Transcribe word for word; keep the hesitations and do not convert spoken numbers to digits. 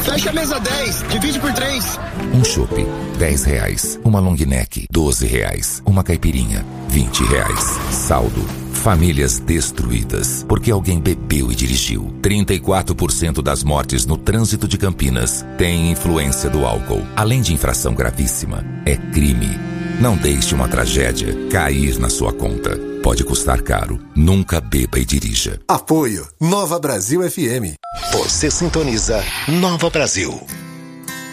Fecha a mesa dez, divide por três. Um chopp, dez reais. Uma long neck, doze reais. Uma caipirinha, vinte reais. Saldo. Famílias destruídas porque alguém bebeu e dirigiu. trinta e quatro por cento das mortes no trânsito de Campinas têm influência do álcool. Além de infração gravíssima, é crime. Não deixe uma tragédia cair na sua conta. Pode custar caro. Nunca beba e dirija. Apoio Nova Brasil F M. Você sintoniza Nova Brasil.